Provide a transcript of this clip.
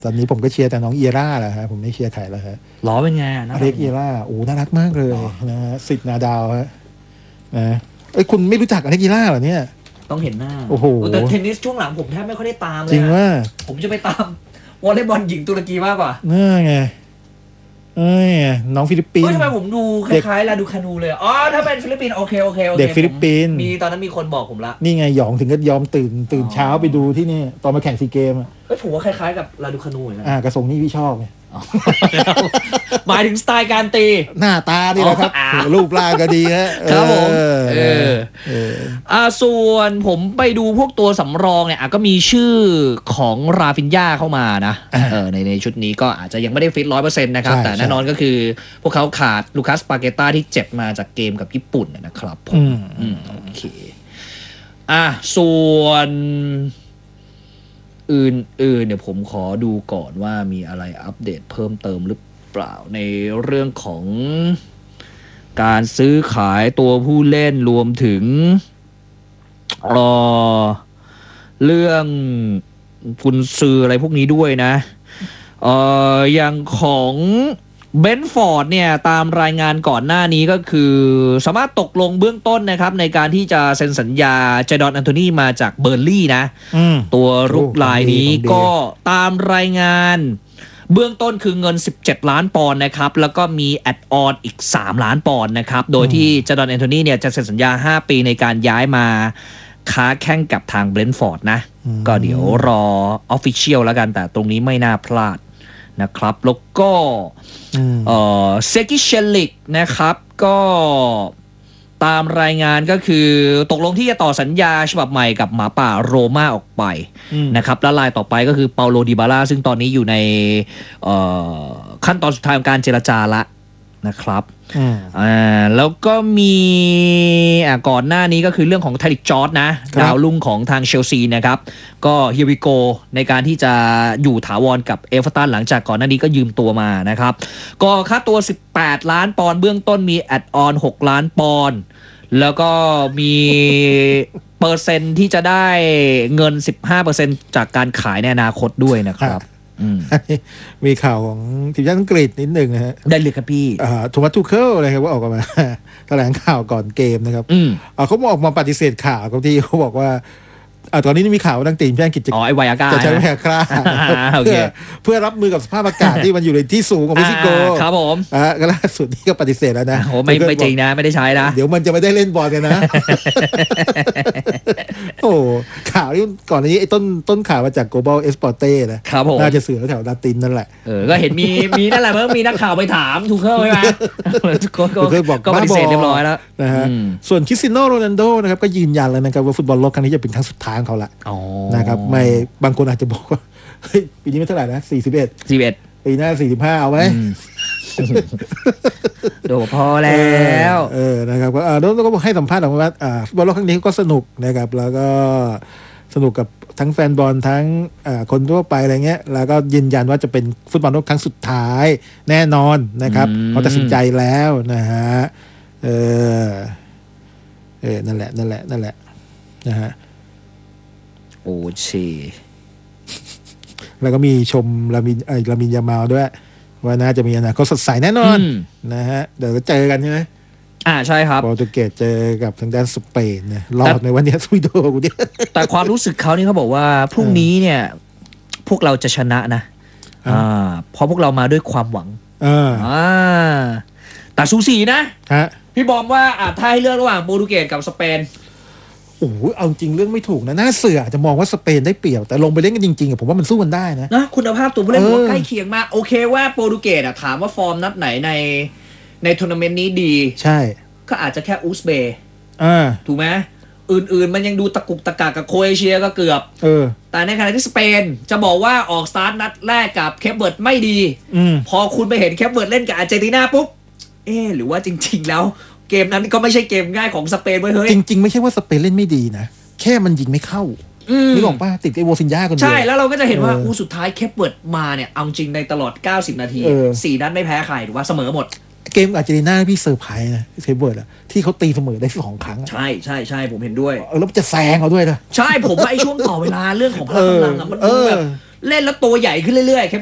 ตอนนี้ผมก็เชียร์แต่น้องเอียร่าแหละฮะผมไม่เชียร์ใครแล้วฮะล้อเป็นไงอเล็กเอียร่าโอ้น่ารักมากเลยนะฮะสิทธิ์นาดาวฮะนะคุณไม่รู้จักอเล็กเอียร่าเหรอเนี่ยต้องเห็นหน้าโอ้โหแต่เทนนิสช่วงหลังผมแทบไม่ค่อยได้ตามเลยจริงว่าผมจะไปตามวอลเลย์บอลหญิงตุรกีมากกว่าน่าไงน้องฟิลิปปินส์ทำไมผมดูคล้ายๆลาดูคานูเลยอ๋อถ้าเป็นฟิลิปปินส์โอเคเด็กฟิลิปปินส์มีตอนนั้นมีคนบอกผมละนี่ไงหยองถึงก็ยอมตื่นเช้าไปดูที่นี่ตอนมาแข่งซีเกมผมว่าคล้ายๆกับลาดูคานูเหมือนกันกระทรงนี่พี่ชอบไงหมายถึงสไตล์การตีหน้าตาดีแล้วครับรูปร่างก็ดีฮะครับผมส่วนผมไปดูพวกตัวสำรองเนี่ยก็มีชื่อของราฟินญ่าเข้ามานะในชุดนี้ก็อาจจะยังไม่ได้ฟิต 100% นะครับแต่แน่นอนก็คือพวกเขาขาดลูคัสปาเกต้าที่เจ็บมาจากเกมกับญี่ปุ่นนะครับผมโอเคส่วนอื่นเดี๋ยวผมขอดูก่อนว่ามีอะไรอัปเดตเพิ่มเติมหรือเปล่าในเรื่องของการซื้อขายตัวผู้เล่นรวมถึงเรื่องกุนซืออะไรพวกนี้ด้วยนะอย่างของเบนฟอร์ดเนี่ยตามรายงานก่อนหน้านี้ก็คือสามารถตกลงเบื้องต้นนะครับในการที่จะเซ็นสัญญาเจดอนอันโทนีมาจากเบอร์ลี่นะตัวรุกรายนี้ก็ตามรายงานเบื้องต้นคือเงิน17ล้านปอนด์นะครับแล้วก็มีแอดออนอีก3ล้านปอนด์นะครับโดยที่เจดอนอันโทนีเนี่ยจะเซ็นสัญญา5ปีในการย้ายมาค้าแข่งกับทางเบรนท์ฟอร์ดนะก็เดี๋ยวรอออฟฟิเชียลแล้วกันแต่ตรงนี้ไม่น่าพลาดนะครับแล้วก็เซกิเชลิกนะครับก็ตามรายงานก็คือตกลงที่จะต่อสัญญาฉบับใหม่กับหมาป่าโรม่าออกไปนะครับและรายต่อไปก็คือเปาโลดิบาล่าซึ่งตอนนี้อยู่ในขั้นตอนสุดท้ายของการเจรจาละนะครับแล้วก็มีก่อนหน้านี้ก็คือเรื่องของไทริกจอร์จนะดาวรุ่งของทางเชลซีนะครับก็เฮียวิโกในการที่จะอยู่ถาวรกับเอเวอร์ตันหลังจากก่อนหน้านี้ก็ยืมตัวมานะครับก็ค่าตัว18ล้านปอนด์เบื้องต้นมีแอดออน6ล้านปอนด์แล้วก็มีเปอร์เซ็นต์ที่จะได้เงิน 15% จากการขายในอนาคตด้วยนะครับมีข่าวของทีมชาติอังกฤษนิดหนึ่งนะฮะได้เลยครับพี่โทมัสทูเคิลอะไรครับว่าออกมาแถลงข่าวก่อนเกมนะครับเขาออกมาปฏิเสธข่าวที่เขาบอกว่าตอนนี้มีข่าวว่านักเตะทีมชาติอังกฤษไอไวอาก้าจะใช้ไวอาก้าเพื่อรับมือกับสภาพอากาศที่มันอยู่ในที่สูงของเม็กซิโกครับผมก็ล่าสุดนี่ก็ปฏิเสธแล้วนะโอ้ไม่จริงนะไม่ได้ใช้นะเดี๋ยวมันจะไม่ได้เล่นบอลกันนะโอ้ข่าวนี้ก่อนนี้ไอ้ต้นข่าวมาจาก Global Esporte นะครับน่าจะเสือแถวลาตินนั่นแหละก็เห็นมีนั่นแหละเมื่อมีนักข่าวไปถามทูเคิลใช่ไหมก็ปฏิเสธเรียบร้อยแล้วนะฮะส่วนคริสเตียโนโรนัลโดนะครับก็ยืนยันแล้วนะครับว่าฟุตบอลโลกครั้งนี้จะเป็นครั้งสุดท้ายของเขาละนะครับไม่บางคนอาจจะบอกว่าเฮ้ยปีนี้ไม่เท่าไหร่นะ41ปีหน้า45เอาไหมโดพอแล้วนะครับก็แล้วก็ให้สัมภาษณ์ออกมาว่าฟุตบอลโลกครั้งนี้ก็สนุกนะครับแล้วก็สนุกกับทั้งแฟนบอลทั้งคนทั่วไปอะไรเงี้ยแล้วก็ยืนยันว่าจะเป็นฟุตบอลโลกครั้งสุดท้ายแน่นอนนะครับเขาตัดสินใจแล้วนะฮะนั่นแหละนะฮะโอเชแล้วก็มีชมลามินยามาลด้วยว่าน่าจะมีอนาคตสดใสแน่นอนนะฮะเดี๋ยวเจอกันใช่ไหมใช่ครับโปรตุเกสเจอกับทางด้านสเปนนะรอดในวันนี้สวีเดนกูเนี่ยแต่ความรู้สึกเขานี่เขาบอกว่าพรุ่งนี้เนี่ยพวกเราจะชนะนะเพราะพวกเรามาด้วยความหวังแต่สูสีนะพี่บอมว่าถ้าให้เลือกระหว่างโปรตุเกสกับสเปนโอ้เอาจริงเรื่องไม่ถูกนะน่าเสือจะมองว่าสเปนได้เปรียบแต่ลงไปเล่นกันจริงๆผมว่ามันสู้กันได้นะคุณภาพตัวผู้เล่นผมว่าใกล้เคียงมากโอเคว่าโปรตุเกสถามว่าฟอร์มนัดไหนในทัวร์นาเมนต์นี้ดีใช่ก็อาจจะแค่อุซเบย์ถูกไหมอื่นๆมันยังดูตะกุกตะกากกับโครเอเชียก็เกือบแต่ในขณะที่สเปนจะบอกว่าออกสตาร์ทนัดแรกกับเคปเวิร์ดไม่ดีพอคุณไปเห็นเคปเวิร์ดเล่นกับอาร์เจนตินาปุ๊บหรือว่าจริงๆแล้วเกมนั้นก็ไม่ใช่เกมง่ายของสเปนเว้ยจริงๆไม่ใช่ว่าสเปนเล่นไม่ดีนะแค่มันยิงไม่เข้านี่บอกป่ะติดไอ้โวซินญาคนเดียวใช่แล้วเราก็จะเห็นว่าสุดท้ายเคปเวิร์ดมาเนี่ยเอาจริงในตลอด90นาที4นัดไม่แพ้ใครหรือว่าเสมอหมดเกมอาร์เจนตินาพี่เซอร์ไพรส์นะเคปเวิร์ดที่เขาตีเสมอได้2 ครั้งใช่ผมเห็นด้วยแล้วจะแซงเขาด้วยนะใช่ผมว่าไอ้ช่วงต่อเวลาเรื่องของพลังมันดูแบบเล่นแล้วตัวใหญ่ขึ้นเรื่อยๆ